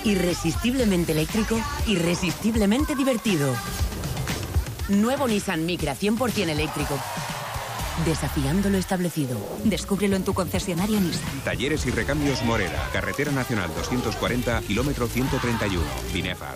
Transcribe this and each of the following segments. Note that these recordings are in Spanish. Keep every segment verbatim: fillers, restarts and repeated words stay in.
Irresistiblemente eléctrico, irresistiblemente divertido. Nuevo Nissan Micra cien por ciento eléctrico. Desafiando lo establecido. Descúbrelo en tu concesionaria Nissan. Talleres y recambios Morera. Carretera Nacional doscientos cuarenta, kilómetro ciento treinta y uno. Binefar.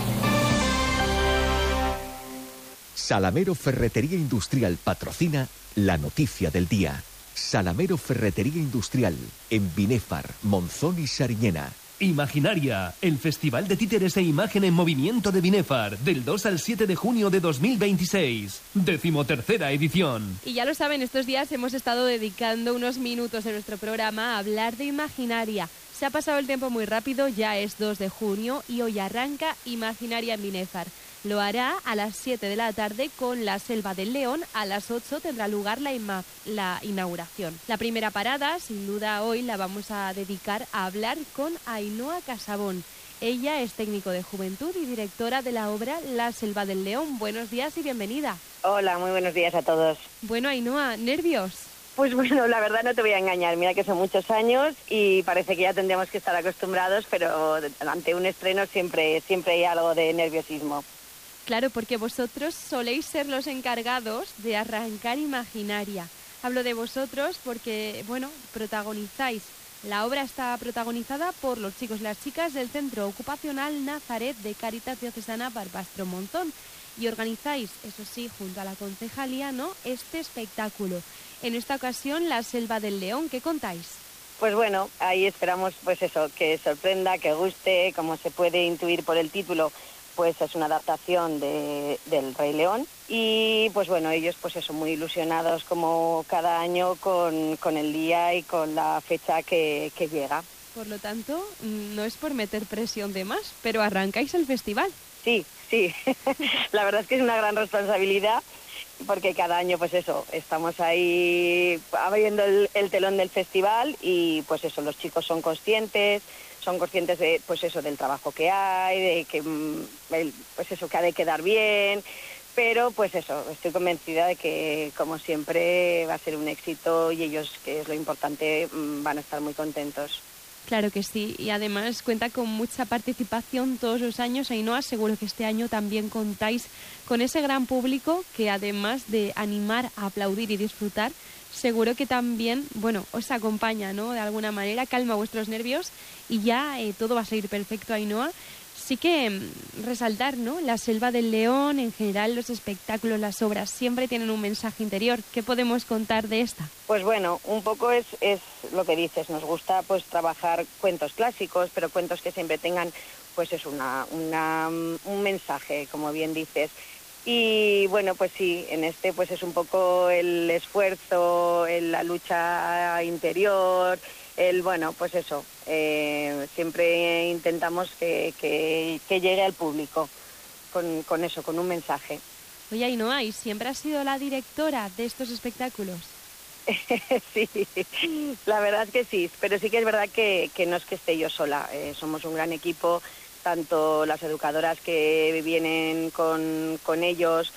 Salamero Ferretería Industrial patrocina la noticia del día. Salamero Ferretería Industrial en Binefar, Monzón y Sariñena. Imaginaria, el Festival de Títeres e Imagen en Movimiento de Binefar, del dos al siete de junio de dos mil veintiséis. Decimotercera edición. Y ya lo saben, estos días hemos estado dedicando unos minutos de nuestro programa a hablar de Imaginaria. Se ha pasado el tiempo muy rápido, ya es dos de junio y hoy arranca Imaginaria en Binefar. Lo hará a las siete de la tarde con la Selva del León. A las ocho tendrá lugar la, ima- la inauguración. La primera parada, sin duda hoy, la vamos a dedicar a hablar con Ainhoa Casabón. Ella es técnico de juventud y directora de la obra La Selva del León. Buenos días y bienvenida. Hola, muy buenos días a todos. Bueno, Ainhoa, ¿nervios? Pues bueno, la verdad no te voy a engañar. Mira que son muchos años y parece que ya tendríamos que estar acostumbrados, pero ante un estreno siempre, siempre hay algo de nerviosismo. Claro, porque vosotros soléis ser los encargados de arrancar Imaginaria. Hablo de vosotros porque, bueno, protagonizáis. La obra está protagonizada por los chicos y las chicas del Centro Ocupacional Nazaret de Cáritas Diocesana Barbastro Monzón y organizáis, eso sí, junto a la concejalía, ¿no?, este espectáculo. En esta ocasión, La Selva del León. ¿Qué contáis? Pues bueno, ahí esperamos, pues eso, que sorprenda, que guste, como se puede intuir por el título. Pues es una adaptación de, del Rey León y pues bueno, ellos pues eso, muy ilusionados como cada año con, con el día y con la fecha que, que llega. Por lo tanto, no es por meter presión de más, pero arrancáis el festival. Sí, sí, la verdad es que es una gran responsabilidad porque cada año pues eso, estamos ahí abriendo el, el telón del festival y pues eso, los chicos son conscientes, son conscientes de pues eso, del trabajo que hay, de que pues eso, que ha de quedar bien, pero pues eso, estoy convencida de que como siempre va a ser un éxito y ellos, que es lo importante, van a estar muy contentos. Claro que sí, y además cuenta con mucha participación todos los años. Ainhoa, seguro que este año también contáis con ese gran público que además de animar, a aplaudir y disfrutar, seguro que también, bueno, os acompaña, ¿no?, de alguna manera, calma vuestros nervios y ya eh, todo va a salir perfecto, Ainhoa. Sí que mm, resaltar, ¿no?, La Selva del León, en general los espectáculos, las obras, siempre tienen un mensaje interior. ¿Qué podemos contar de esta? Pues bueno, un poco es, es lo que dices, nos gusta pues trabajar cuentos clásicos, pero cuentos que siempre tengan pues es una, una, un mensaje, como bien dices. Y bueno, pues sí, en este pues es un poco el esfuerzo, el, la lucha interior, el bueno, pues eso, eh, siempre intentamos que, que, que llegue al público con, con eso, con un mensaje. Oye, Ainhoa, ¿y siempre has sido la directora de estos espectáculos? Sí, la verdad es que sí, pero sí que es verdad que, que no es que esté yo sola, eh, somos un gran equipo. Tanto las educadoras que vienen con, con ellos,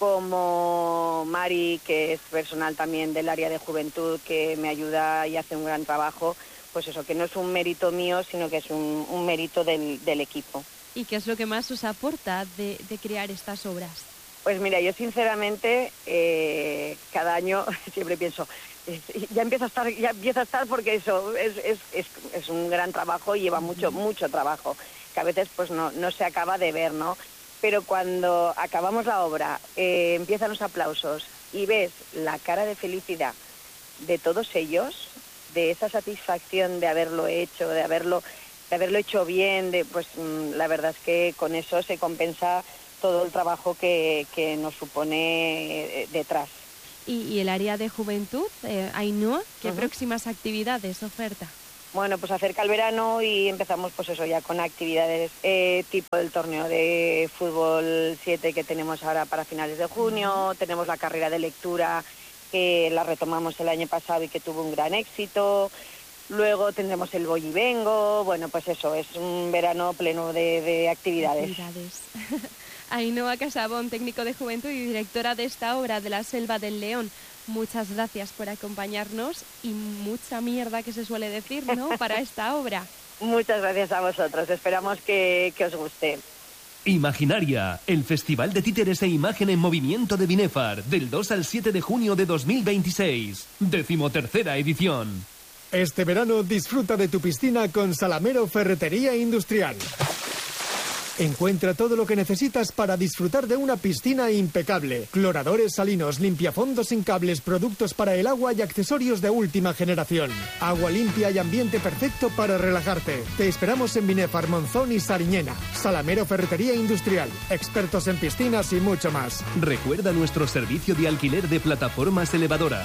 como Mari, que es personal también del área de juventud, que me ayuda y hace un gran trabajo, pues eso, que no es un mérito mío, sino que es un, un mérito del, del equipo. ¿Y qué es lo que más os aporta de, de crear estas obras? Pues mira, yo sinceramente eh, cada año siempre pienso, ya empieza a estar, ya empieza a estar porque eso es, es, es, es un gran trabajo y lleva mucho, mucho trabajo, que a veces pues no, no se acaba de ver, ¿no? Pero cuando acabamos la obra, eh, empiezan los aplausos y ves la cara de felicidad de todos ellos, de esa satisfacción de haberlo hecho, de haberlo, de haberlo hecho bien, de, pues mmm, la verdad es que con eso se compensa todo el trabajo que, que nos supone eh, detrás. ¿Y, y el área de juventud, eh, Ainhoa, qué Uh-huh. próximas actividades oferta? Bueno, pues acerca el verano y empezamos pues eso ya con actividades eh, tipo el torneo de fútbol siete que tenemos ahora para finales de junio, uh-huh. Tenemos la carrera de lectura que la retomamos el año pasado y que tuvo un gran éxito, luego tendremos el Voy y Vengo, bueno pues eso, es un verano pleno de, de actividades. actividades. Ainhoa Casabón, técnico de juventud y directora de esta obra de La Selva del León. Muchas gracias por acompañarnos y mucha mierda que se suele decir, ¿no?, para esta obra. Muchas gracias a vosotros, esperamos que, que os guste. Imaginaria, el Festival de Títeres e Imagen en Movimiento de Binefar, del dos al siete de junio de dos mil veintiséis. Decimotercera edición. Este verano disfruta de tu piscina con Salamero Ferretería Industrial. Encuentra todo lo que necesitas para disfrutar de una piscina impecable. Cloradores salinos, limpiafondos sin cables, productos para el agua y accesorios de última generación. Agua limpia y ambiente perfecto para relajarte. Te esperamos en Binefar, Monzón y Sariñena. Salamero Ferretería Industrial. Expertos en piscinas y mucho más. Recuerda nuestro servicio de alquiler de plataformas elevadoras.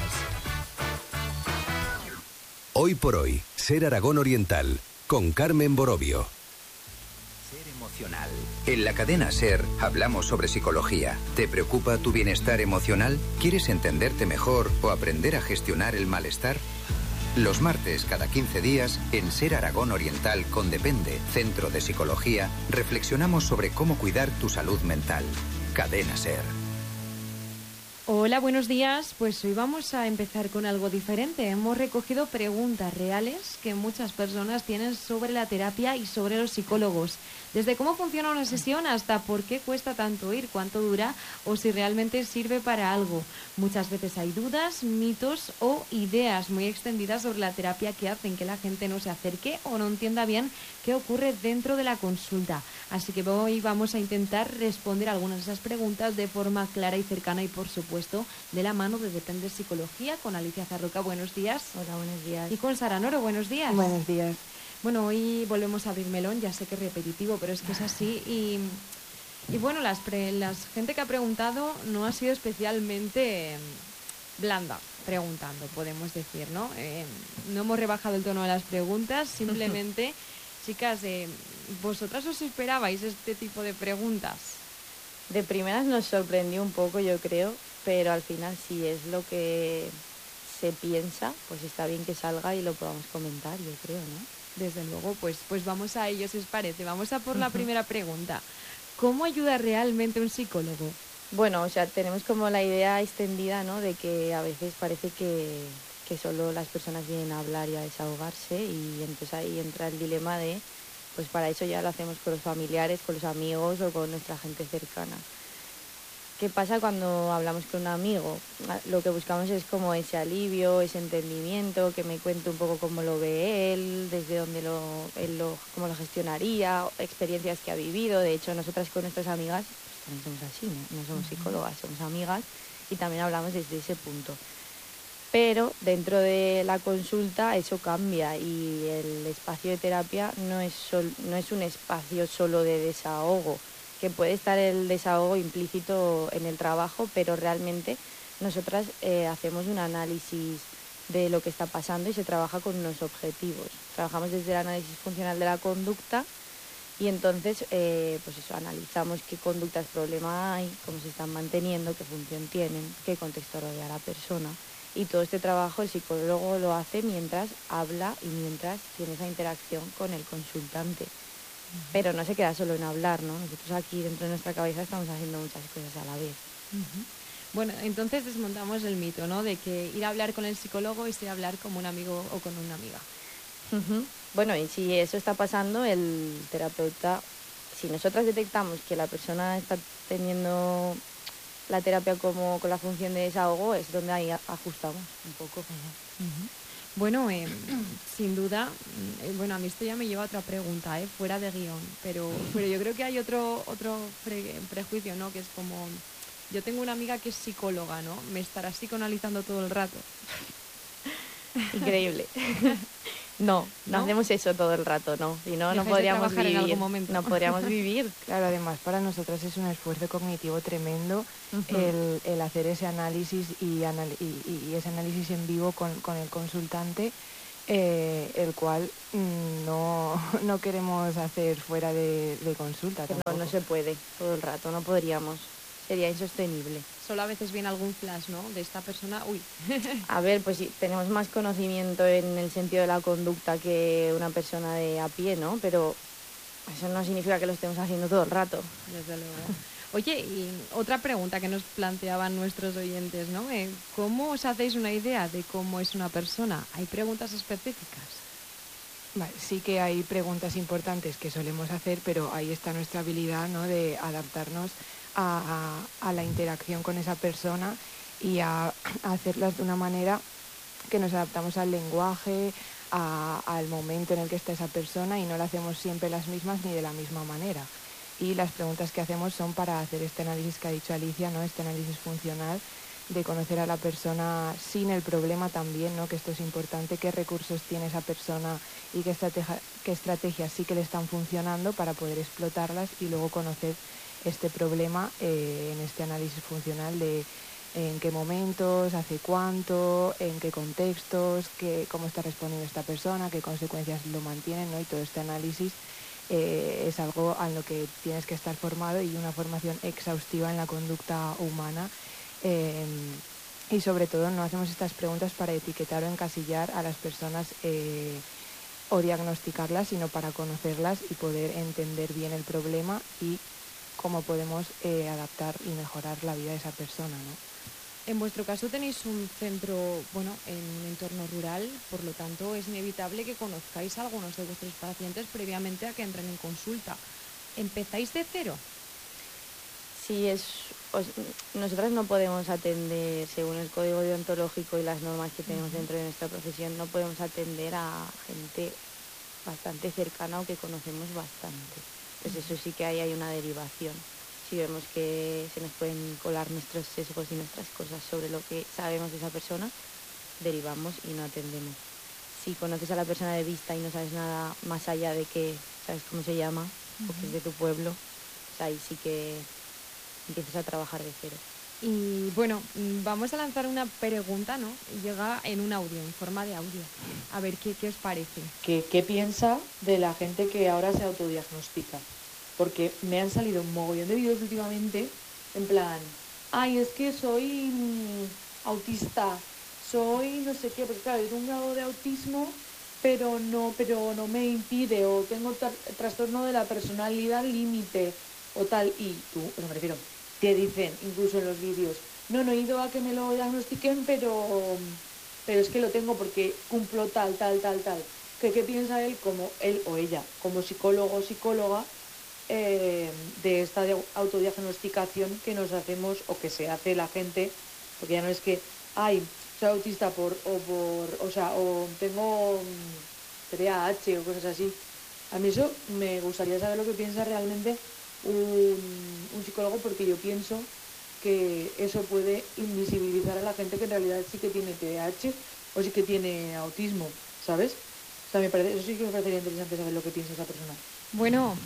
Hoy por hoy, Ser Aragón Oriental, con Carmen Borovio. Emocional. En la cadena SER hablamos sobre psicología. ¿Te preocupa tu bienestar emocional? ¿Quieres entenderte mejor o aprender a gestionar el malestar? Los martes, cada quince días, en SER Aragón Oriental con Depende, Centro de Psicología, reflexionamos sobre cómo cuidar tu salud mental. Cadena SER. Hola, buenos días. Pues hoy vamos a empezar con algo diferente. Hemos recogido preguntas reales que muchas personas tienen sobre la terapia y sobre los psicólogos. Desde cómo funciona una sesión hasta por qué cuesta tanto ir, cuánto dura o si realmente sirve para algo. Muchas veces hay dudas, mitos o ideas muy extendidas sobre la terapia que hacen que la gente no se acerque o no entienda bien qué ocurre dentro de la consulta. Así que hoy vamos a intentar responder algunas de esas preguntas de forma clara y cercana y, por supuesto, de la mano de Depende Psicología con Alicia Zarroca. Buenos días. Hola, buenos días. Y con Sara Noro. Buenos días. Buenos días. Bueno, hoy volvemos a abrir melón, ya sé que es repetitivo, pero es que es así. Y, y bueno, las pre, las gente que ha preguntado no ha sido especialmente blanda preguntando, podemos decir, ¿no? Eh, no hemos rebajado el tono de las preguntas, simplemente, chicas, eh, ¿vosotras os esperabais este tipo de preguntas? De primeras nos sorprendió un poco, yo creo, pero al final si es lo que se piensa, pues está bien que salga y lo podamos comentar, yo creo, ¿no? Desde luego, pues, pues vamos a ello, si os parece. Vamos a por la primera pregunta. ¿Cómo ayuda realmente un psicólogo? Bueno, o sea, tenemos como la idea extendida, ¿no?, de que a veces parece que, que solo las personas vienen a hablar y a desahogarse, y entonces ahí entra el dilema de, pues para eso ya lo hacemos con los familiares, con los amigos o con nuestra gente cercana. ¿Qué pasa cuando hablamos con un amigo? Lo que buscamos es como ese alivio, ese entendimiento, que me cuente un poco cómo lo ve él, desde dónde lo, él lo, cómo lo gestionaría, experiencias que ha vivido. De hecho, nosotras con nuestras amigas pues también somos así, ¿no? No somos psicólogas, somos amigas y también hablamos desde ese punto. Pero dentro de la consulta eso cambia y el espacio de terapia no es, sol, no es un espacio solo de desahogo, que puede estar el desahogo implícito en el trabajo, pero realmente nosotras eh, hacemos un análisis de lo que está pasando y se trabaja con unos objetivos. Trabajamos desde el análisis funcional de la conducta y entonces eh, pues eso, analizamos qué conductas problema hay, cómo se están manteniendo, qué función tienen, qué contexto rodea a la persona. Y todo este trabajo el psicólogo lo hace mientras habla y mientras tiene esa interacción con el consultante. Pero no se queda solo en hablar, ¿no? Nosotros aquí dentro de nuestra cabeza estamos haciendo muchas cosas a la vez. Uh-huh. Bueno, entonces desmontamos el mito, ¿no? De que ir a hablar con el psicólogo es ir a hablar como un amigo o con una amiga. Uh-huh. Bueno, y si eso está pasando, el terapeuta, si nosotras detectamos que la persona está teniendo la terapia como con la función de desahogo, es donde ahí ajustamos un poco. Uh-huh. Bueno, eh, sin duda, eh, bueno, a mí esto ya me lleva a otra pregunta, eh, fuera de guión, pero, pero yo creo que hay otro otro pre, prejuicio, ¿no? Que es como, yo tengo una amiga que es psicóloga, ¿no? Me estará psicoanalizando todo el rato. Increíble. No, no, no hacemos eso todo el rato, no. Si no, no podríamos vivir. En algún momento. No podríamos vivir. Claro, además para nosotras es un esfuerzo cognitivo tremendo uh-huh. el, el hacer ese análisis y, anal y, y ese análisis en vivo con, con el consultante, eh, el cual mm, no, no queremos hacer fuera de, de consulta. No, no se puede todo el rato, no podríamos. Sería insostenible. Solo a veces viene algún flash, ¿no? De esta persona, uy. A ver, pues sí, tenemos más conocimiento en el sentido de la conducta que una persona de a pie, ¿no? Pero eso no significa que lo estemos haciendo todo el rato. Desde luego. Oye, y otra pregunta que nos planteaban nuestros oyentes, ¿no? Eh, ¿Cómo os hacéis una idea de cómo es una persona? ¿Hay preguntas específicas? Vale, sí que hay preguntas importantes que solemos hacer, pero ahí está nuestra habilidad, ¿no?, de adaptarnos a, a, a la interacción con esa persona y a, a hacerlas de una manera que nos adaptamos al lenguaje, a, al momento en el que está esa persona, y no lo hacemos siempre las mismas ni de la misma manera. Y las preguntas que hacemos son para hacer este análisis que ha dicho Alicia, ¿no?, este análisis funcional, de conocer a la persona sin el problema también, ¿no?, que esto es importante, qué recursos tiene esa persona y qué, estrategia, qué estrategias sí que le están funcionando para poder explotarlas, y luego conocer este problema eh, en este análisis funcional de en qué momentos, hace cuánto, en qué contextos, qué, cómo está respondiendo esta persona, qué consecuencias lo mantienen, ¿no? Y todo este análisis eh, es algo a lo que tienes que estar formado, y una formación exhaustiva en la conducta humana. Eh, y sobre todo no hacemos estas preguntas para etiquetar o encasillar a las personas eh, o diagnosticarlas, sino para conocerlas y poder entender bien el problema y cómo podemos eh, adaptar y mejorar la vida de esa persona, ¿no? En vuestro caso tenéis un centro, bueno, en un entorno rural, por lo tanto es inevitable que conozcáis a algunos de vuestros pacientes previamente a que entren en consulta. ¿Empezáis de cero? Sí, es, os, nosotras no podemos atender, según el código deontológico y las normas que tenemos uh-huh. dentro de nuestra profesión, no podemos atender a gente bastante cercana o que conocemos bastante. Pues eso sí que ahí hay una derivación. Si vemos que se nos pueden colar nuestros sesgos y nuestras cosas sobre lo que sabemos de esa persona, derivamos y no atendemos. Si conoces a la persona de vista y no sabes nada más allá de que sabes cómo se llama uh-huh. o que es de tu pueblo, pues ahí sí que empiezas a trabajar de cero. Y bueno, vamos a lanzar una pregunta, ¿no? Llega en un audio, en forma de audio. A ver, ¿qué, qué os parece? ¿Qué, qué piensa de la gente que ahora se autodiagnostica? Porque me han salido un mogollón de vídeos últimamente, en plan, ay, es que soy mmm, autista, soy no sé qué, porque claro, tengo un grado de autismo, pero no, pero no me impide, o tengo tra- trastorno de la personalidad límite, o tal, y tú, o sea, me refiero, te dicen, incluso en los vídeos, no, no he ido a que me lo diagnostiquen, pero, pero es que lo tengo porque cumplo tal, tal, tal, tal. ¿Qué, qué piensa él, como él o ella, como psicólogo o psicóloga, eh, de esta autodiagnosticación que nos hacemos o que se hace la gente? Porque ya no es que, ay, soy autista por, o por, o sea, o tengo T D A H o cosas así. A mí eso me gustaría saber lo que piensa realmente Un, un psicólogo, porque yo pienso que eso puede invisibilizar a la gente que en realidad sí que tiene T D A H o sí que tiene autismo, ¿sabes? O sea, me parece, eso sí que me parecería interesante saber lo que piensa esa persona. Bueno,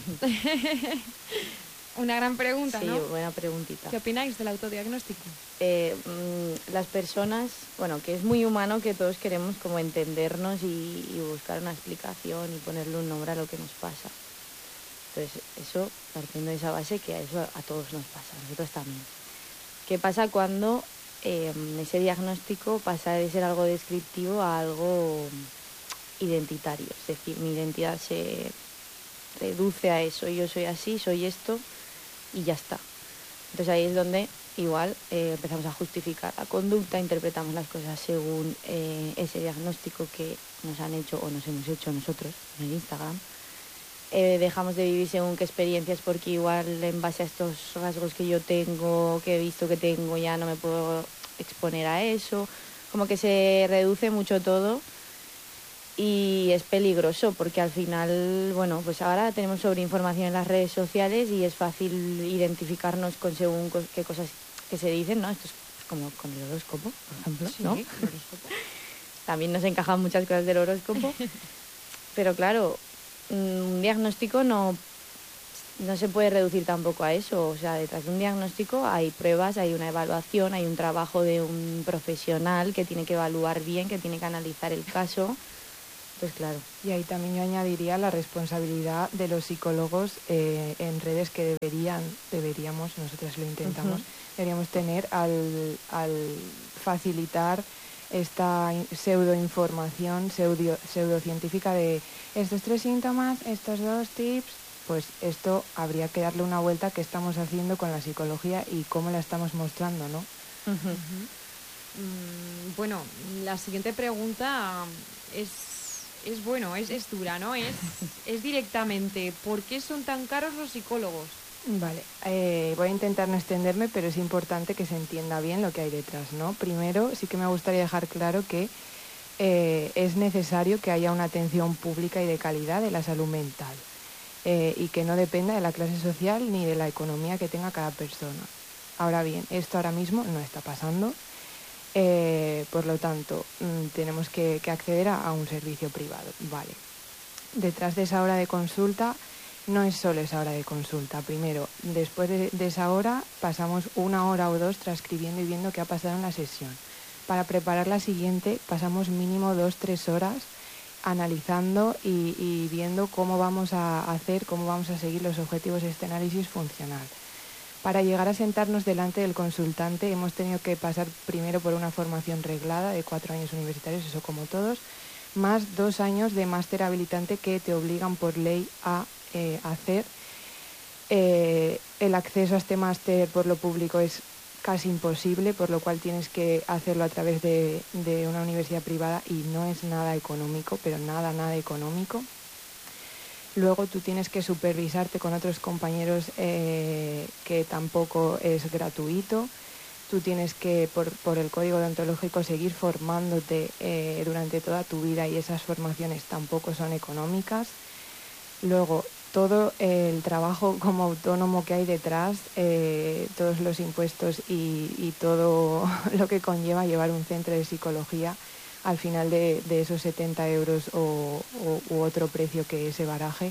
una gran pregunta, sí, ¿no? Sí, buena preguntita. ¿Qué opináis del autodiagnóstico? Eh, mmm, las personas, bueno, que es muy humano que todos queremos como entendernos y, y buscar una explicación y ponerle un nombre a lo que nos pasa. Entonces, eso, partiendo de esa base, que a eso a todos nos pasa, a nosotros también. ¿Qué pasa cuando eh, ese diagnóstico pasa de ser algo descriptivo a algo identitario? Es decir, mi identidad se reduce a eso, yo soy así, soy esto y ya está. Entonces ahí es donde igual eh, empezamos a justificar la conducta, interpretamos las cosas según eh, ese diagnóstico que nos han hecho o nos hemos hecho nosotros en el Instagram. Eh, dejamos de vivir según qué experiencias, porque igual en base a estos rasgos que yo tengo, que he visto que tengo, ya no me puedo exponer a eso. Como que se reduce mucho todo y es peligroso, porque al final, bueno, pues ahora tenemos sobreinformación en las redes sociales y es fácil identificarnos con según qué cosas que se dicen, ¿no? Esto es como con el horóscopo, por ejemplo, sí, ¿no? El horóscopo. También nos encajan muchas cosas del horóscopo, pero claro, un diagnóstico no, no se puede reducir tampoco a eso. O sea, detrás de un diagnóstico hay pruebas, hay una evaluación, hay un trabajo de un profesional que tiene que evaluar bien, que tiene que analizar el caso. Pues claro. Y ahí también yo añadiría la responsabilidad de los psicólogos eh, en redes que deberían, deberíamos, nosotros lo intentamos, uh-huh. deberíamos tener al, al facilitar esta pseudoinformación, pseudo, pseudocientífica de estos tres síntomas, estos dos tips. Pues esto habría que darle una vuelta, que estamos haciendo con la psicología y cómo la estamos mostrando, ¿no? Uh-huh. Uh-huh. Mm, bueno, la siguiente pregunta es es bueno, es, es dura, ¿no? Es, es directamente, ¿por qué son tan caros los psicólogos? Vale, eh, voy a intentar no extenderme, pero es importante que se entienda bien lo que hay detrás, ¿no? Primero, sí que me gustaría dejar claro que eh, es necesario que haya una atención pública y de calidad de la salud mental eh, y que no dependa de la clase social ni de la economía que tenga cada persona. Ahora bien, esto ahora mismo no está pasando, eh, por lo tanto, mmm, tenemos que, que acceder a, a un servicio privado, ¿vale? Detrás de esa hora de consulta no es solo esa hora de consulta. Primero, después de, de esa hora pasamos una hora o dos transcribiendo y viendo qué ha pasado en la sesión. Para preparar la siguiente pasamos mínimo dos, tres horas analizando y, y viendo cómo vamos a hacer, cómo vamos a seguir los objetivos de este análisis funcional. Para llegar a sentarnos delante del consultante hemos tenido que pasar primero por una formación reglada de cuatro años universitarios, eso como todos, más dos años de máster habilitante que te obligan por ley a Eh, hacer. Eh, el acceso a este máster por lo público es casi imposible, por lo cual tienes que hacerlo a través de, de una universidad privada y no es nada económico, pero nada, nada económico. Luego tú tienes que supervisarte con otros compañeros eh, que tampoco es gratuito. Tú tienes que, por, por el código deontológico, seguir formándote eh, durante toda tu vida y esas formaciones tampoco son económicas. Luego, todo el trabajo como autónomo que hay detrás, eh, todos los impuestos y, y todo lo que conlleva llevar un centro de psicología, al final de, de esos setenta euros o, o u otro precio que se baraje,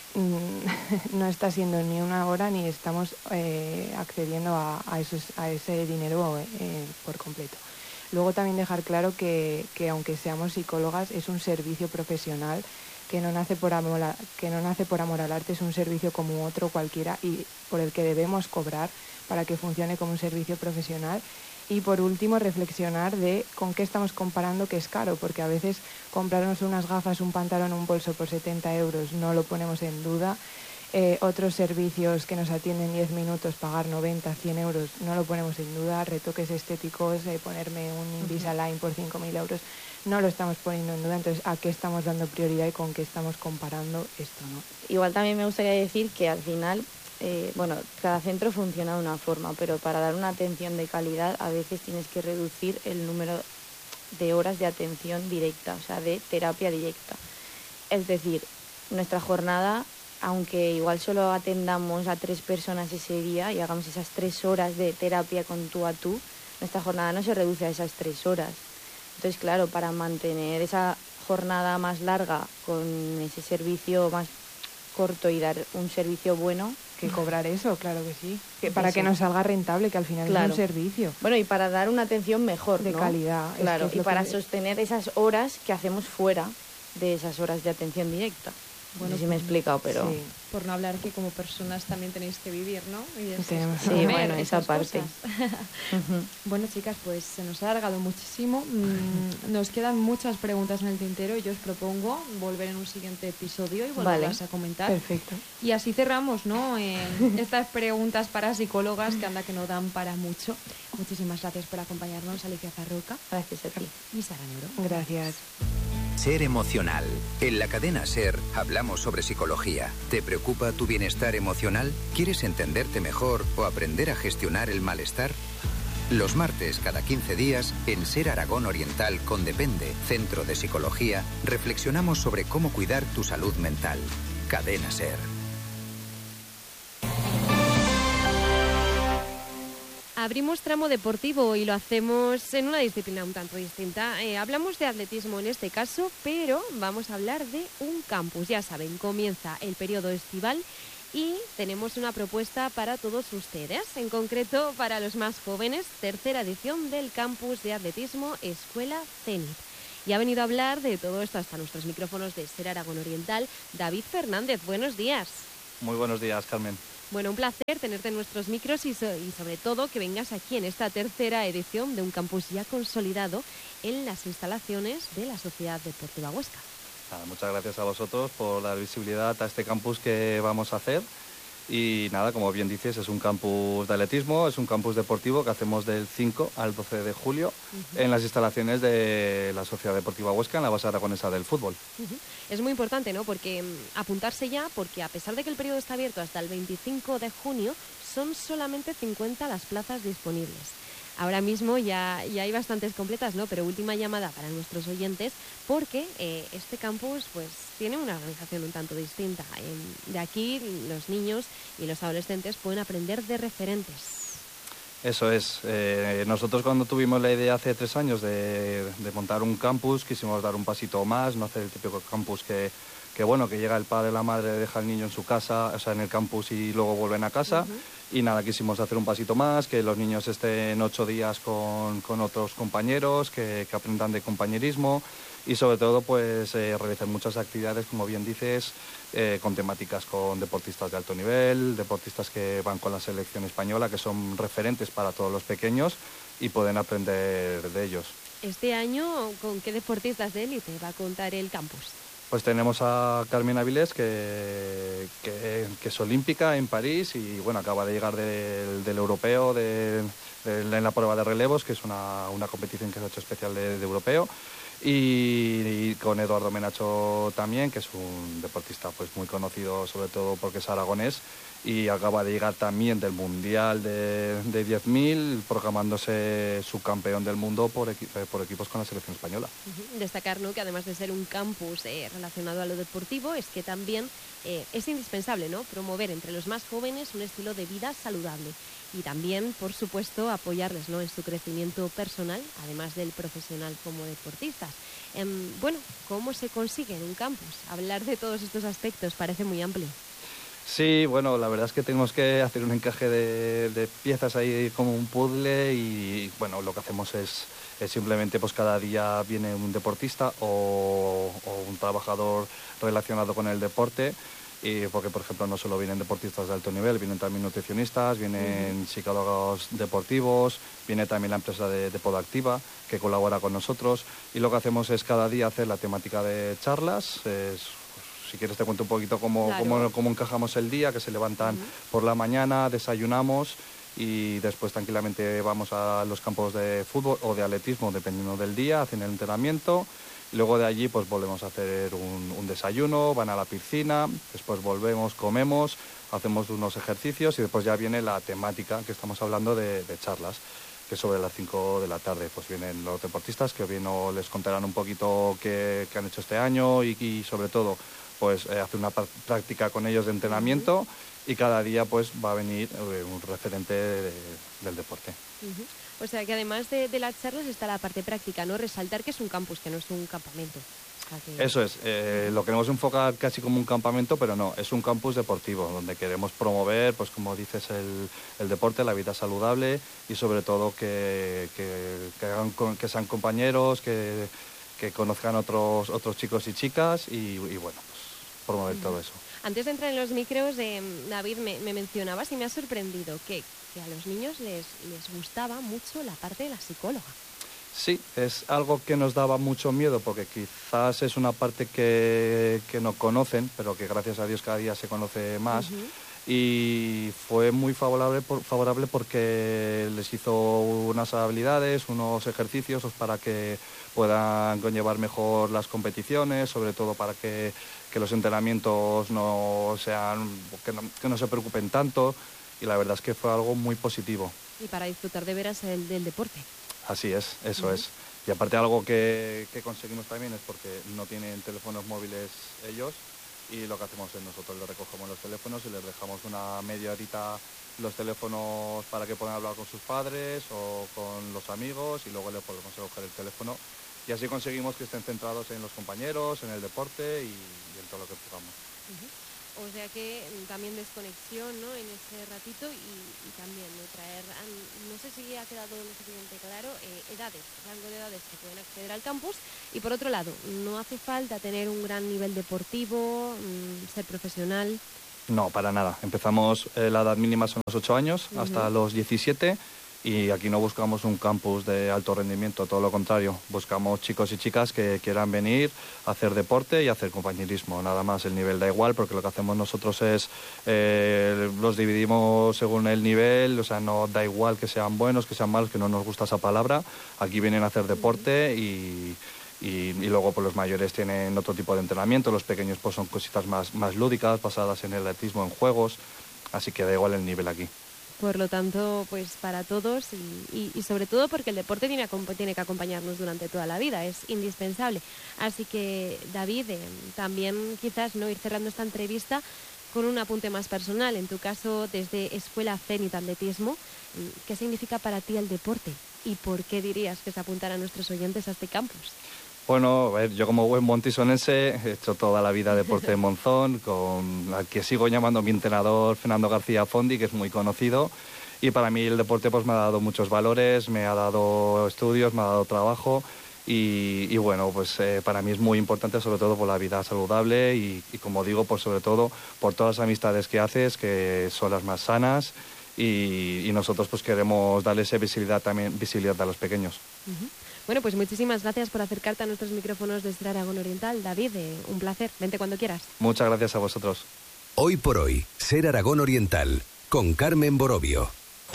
mmm, no está siendo ni una hora ni estamos eh, accediendo a, a, esos, a ese dinero eh, por completo. Luego también dejar claro que, que aunque seamos psicólogas es un servicio profesional que no nace por amor a, que no nace por amor al arte, es un servicio como otro cualquiera y por el que debemos cobrar para que funcione como un servicio profesional. Y por último, reflexionar de con qué estamos comparando que es caro, porque a veces comprarnos unas gafas, un pantalón, un bolso por setenta euros no lo ponemos en duda. Eh, otros servicios que nos atienden diez minutos, pagar noventa, cien euros, no lo ponemos en duda. Retoques estéticos, eh, ponerme un Invisalign por cinco mil euros, no lo estamos poniendo en duda. Entonces, ¿a qué estamos dando prioridad y con qué estamos comparando esto, no? Igual también me gustaría decir que al final, eh, bueno, cada centro funciona de una forma, pero para dar una atención de calidad a veces tienes que reducir el número de horas de atención directa, o sea, de terapia directa. Es decir, nuestra jornada, aunque igual solo atendamos a tres personas ese día y hagamos esas tres horas de terapia con tú a tú, nuestra jornada no se reduce a esas tres horas. Entonces, claro, para mantener esa jornada más larga con ese servicio más corto y dar un servicio bueno... Que cobrar eso, claro que sí. Que para eso, que nos salga rentable, que al final claro. es un servicio. Bueno, y para dar una atención mejor, de ¿no? calidad. Claro, es que es y para que... sostener esas horas que hacemos fuera de esas horas de atención directa. Bueno, no sé si me he explicado, pero... Sí. Por no hablar que como personas también tenéis que vivir, ¿no? Y es, sí, es, sí es, bueno, esa parte. uh-huh. Bueno, chicas, pues se nos ha alargado muchísimo. Mm, nos quedan muchas preguntas en el tintero y yo os propongo volver en un siguiente episodio y volverlas vale. a comentar. Perfecto. Y así cerramos, ¿no? Eh, estas preguntas para psicólogas que anda que no dan para mucho. Muchísimas gracias por acompañarnos, Alicia Zarroca. Gracias a ti. Y Sara Neuro. Gracias. Ser emocional. En la cadena SER hablamos sobre psicología. ¿Te preocupa tu bienestar emocional? ¿Quieres entenderte mejor o aprender a gestionar el malestar? Los martes, cada quince días, en SER Aragón Oriental con Depende, Centro de Psicología, reflexionamos sobre cómo cuidar tu salud mental. Cadena SER. Abrimos tramo deportivo y lo hacemos en una disciplina un tanto distinta. Eh, hablamos de atletismo en este caso, pero vamos a hablar de un campus. Ya saben, comienza el periodo estival y tenemos una propuesta para todos ustedes, en concreto para los más jóvenes, tercera edición del campus de atletismo Escuela Zenit. Y ha venido a hablar de todo esto hasta nuestros micrófonos de SER Aragón Oriental, David Fernández. Buenos días. Muy buenos días, Carmen. Bueno, un placer tenerte en nuestros micros y, so y sobre todo que vengas aquí en esta tercera edición de un campus ya consolidado en las instalaciones de la Sociedad Deportiva Huesca. Nada, muchas gracias a vosotros por dar visibilidad a este campus que vamos a hacer Y nada, como bien dices, es un campus de atletismo, es un campus deportivo que hacemos del cinco al doce de julio uh-huh. en las instalaciones de la Sociedad Deportiva Huesca, en la base aragonesa del fútbol. Uh-huh. Es muy importante, ¿no? Porque um, apuntarse ya, porque a pesar de que el periodo está abierto hasta el veinticinco de junio, son solamente cincuenta las plazas disponibles. Ahora mismo ya, ya hay bastantes completas, ¿no? Pero última llamada para nuestros oyentes, porque eh, este campus pues tiene una organización un tanto distinta. Eh, de aquí los niños y los adolescentes pueden aprender de referentes. Eso es. Eh, nosotros cuando tuvimos la idea hace tres años de, de montar un campus, quisimos dar un pasito más, no hacer el típico campus que, que bueno, que llega el padre, la madre, deja al niño en su casa, o sea, en el campus y luego vuelven a casa. Uh-huh. Y nada, quisimos hacer un pasito más, que los niños estén ocho días con, con otros compañeros, que, que aprendan de compañerismo y sobre todo pues eh, realicen muchas actividades, como bien dices, eh, con temáticas con deportistas de alto nivel, deportistas que van con la selección española, que son referentes para todos los pequeños y pueden aprender de ellos. Este año, ¿con qué deportistas de élite va a contar el campus? Pues tenemos a Carmen Avilés, que, que, que es olímpica en París y bueno, acaba de llegar del, del europeo de, de, en la prueba de relevos, que es una, una competición que se ha hecho especial de, de europeo. Y, y con Eduardo Menacho también, que es un deportista pues muy conocido, sobre todo porque es aragonés, y acaba de llegar también del Mundial de, de diez mil, proclamándose subcampeón del mundo por, equi por equipos con la selección española. Uh-huh. Destacar, ¿no?, que además de ser un campus eh, relacionado a lo deportivo, es que también eh, es indispensable, ¿no?, promover entre los más jóvenes un estilo de vida saludable y también, por supuesto, apoyarles, ¿no?, en su crecimiento personal, además del profesional como deportistas. Eh, bueno, ¿cómo se consigue en un campus? Hablar de todos estos aspectos parece muy amplio. Sí, bueno, la verdad es que tenemos que hacer un encaje de, de piezas ahí como un puzzle y bueno, lo que hacemos es, es simplemente pues cada día viene un deportista o, o un trabajador relacionado con el deporte, y porque por ejemplo no solo vienen deportistas de alto nivel, vienen también nutricionistas, vienen uh-huh. psicólogos deportivos, viene también la empresa de, de Podactiva que colabora con nosotros, y lo que hacemos es cada día hacer la temática de charlas. Es, Si quieres te cuento un poquito cómo, claro. cómo, cómo encajamos el día, que se levantan uh-huh. por la mañana, desayunamos y después tranquilamente vamos a los campos de fútbol o de atletismo, dependiendo del día, hacen el entrenamiento. Y luego de allí pues volvemos a hacer un, un desayuno, van a la piscina, después volvemos, comemos, hacemos unos ejercicios y después ya viene la temática que estamos hablando de, de charlas, que sobre las cinco de la tarde pues vienen los deportistas que bien les contarán un poquito qué, qué han hecho este año y, y sobre todo pues eh, hacer una práctica con ellos de entrenamiento uh-huh. y cada día pues va a venir eh, un referente de, del deporte. Uh-huh. O sea que además de, de las charlas está la parte práctica, ¿no? Resaltar que es un campus, que no es un campamento. O sea que... Eso es, eh, lo queremos enfocar casi como un campamento, pero no, es un campus deportivo, donde queremos promover, pues como dices, el, el deporte, la vida saludable y sobre todo que, que, que, hagan, que sean compañeros, que, que conozcan otros, otros chicos y chicas y, y bueno, promover todo eso. Antes de entrar en los micros, eh, David, me, me mencionabas y me ha sorprendido que, que a los niños les, les gustaba mucho la parte de la psicóloga. Sí, es algo que nos daba mucho miedo porque quizás es una parte que, que no conocen, pero que gracias a Dios cada día se conoce más. Uh-huh. Y fue muy favorable, por, favorable porque les hizo unas habilidades, unos ejercicios para que puedan conllevar mejor las competiciones, sobre todo para que, que los entrenamientos no sean, que no, que no se preocupen tanto, y la verdad es que fue algo muy positivo. Y para disfrutar de veras el, del deporte. Así es, eso uh-huh. es. Y aparte algo que, que conseguimos también es porque no tienen teléfonos móviles ellos, y lo que hacemos es nosotros les recogemos los teléfonos y les dejamos una media horita los teléfonos para que puedan hablar con sus padres o con los amigos, y luego les podemos coger el teléfono y así conseguimos que estén centrados en los compañeros, en el deporte y, y en todo lo que podamos. Uh-huh. O sea que también desconexión, ¿no?, en ese ratito y, y también ¿no?, traer, no sé si ha quedado lo suficiente claro, eh, edades, rango de edades que pueden acceder al campus, y por otro lado, no hace falta tener un gran nivel deportivo, mmm, ser profesional. No, para nada. Empezamos, eh, la edad mínima son los ocho años, uh-huh. hasta los diecisiete, Y aquí no buscamos un campus de alto rendimiento, todo lo contrario. Buscamos chicos y chicas que quieran venir a hacer deporte y hacer compañerismo. Nada más, el nivel da igual, porque lo que hacemos nosotros es, eh, los dividimos según el nivel, o sea, no da igual que sean buenos, que sean malos, que no nos gusta esa palabra. Aquí vienen a hacer deporte y... Y, y luego pues los mayores tienen otro tipo de entrenamiento, los pequeños pues son cositas más, más lúdicas, basadas en el atletismo, en juegos, así que da igual el nivel aquí. Por lo tanto, pues para todos y, y, y sobre todo porque el deporte tiene, tiene que acompañarnos durante toda la vida, es indispensable. Así que, David, eh, también quizás no ir cerrando esta entrevista con un apunte más personal. En tu caso, desde Escuela Zenit Atletismo, ¿qué significa para ti el deporte? ¿Y por qué dirías que se apuntaran nuestros oyentes a este campus? Bueno, a ver, yo como buen montisonense he hecho toda la vida deporte de Monzón, con al que sigo llamando mi entrenador Fernando García Fondi, que es muy conocido, y para mí el deporte pues me ha dado muchos valores, me ha dado estudios, me ha dado trabajo, y, y bueno, pues eh, para mí es muy importante, sobre todo por la vida saludable y, y como digo, pues sobre todo por todas las amistades que haces, que son las más sanas, y, y nosotros pues queremos darle esa visibilidad también, visibilidad a los pequeños. Uh-huh. Bueno, pues muchísimas gracias por acercarte a nuestros micrófonos de Ser Aragón Oriental. David, eh, un placer. Vente cuando quieras. Muchas gracias a vosotros. Hoy por hoy, Ser Aragón Oriental, con Carmen Borobio.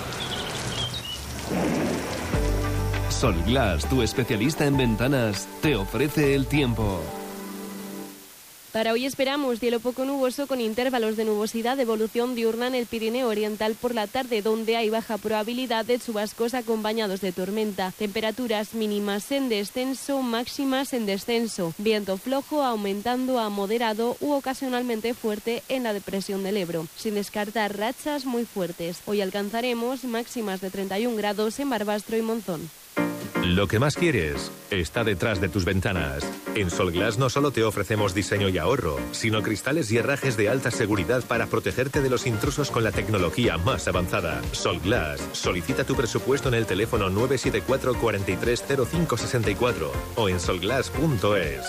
Solglass, tu especialista en ventanas, te ofrece el tiempo. Para hoy esperamos cielo poco nuboso con intervalos de nubosidad de evolución diurna en el Pirineo Oriental por la tarde, donde hay baja probabilidad de chubascos acompañados de tormenta. Temperaturas mínimas en descenso, máximas en descenso. Viento flojo aumentando a moderado u ocasionalmente fuerte en la depresión del Ebro, sin descartar rachas muy fuertes. Hoy alcanzaremos máximas de treinta y un grados en Barbastro y Monzón. Lo que más quieres está detrás de tus ventanas. En Solglass no solo te ofrecemos diseño y ahorro, sino cristales y herrajes de alta seguridad para protegerte de los intrusos con la tecnología más avanzada. Solglass. Solicita tu presupuesto en el teléfono nueve siete cuatro, cuatro tres cero cinco seis cuatro o en solglass punto es.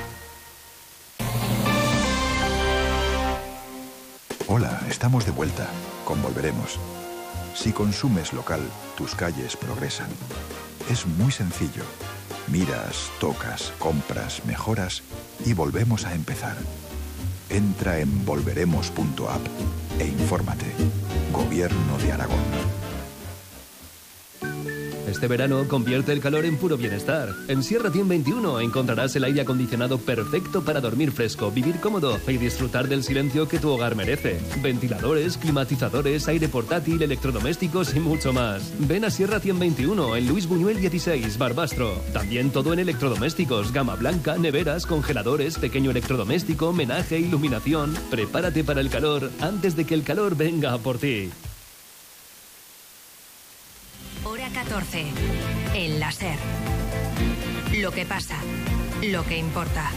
Hola, estamos de vuelta. Con Volveremos. Si consumes local, tus calles progresan. Es muy sencillo. Miras, tocas, compras, mejoras y volvemos a empezar. Entra en volveremos punto app e infórmate. Gobierno de Aragón. Este verano convierte el calor en puro bienestar. En Sierra cien veintiuno encontrarás el aire acondicionado perfecto para dormir fresco, vivir cómodo y disfrutar del silencio que tu hogar merece. Ventiladores, climatizadores, aire portátil, electrodomésticos y mucho más. Ven a Sierra cien veintiuno en Luis Buñuel dieciséis, Barbastro. También todo en electrodomésticos, gama blanca, neveras, congeladores, pequeño electrodoméstico, menaje, iluminación. Prepárate para el calor antes de que el calor venga a por ti. Hora catorce. El láser. Lo que pasa. Lo que importa.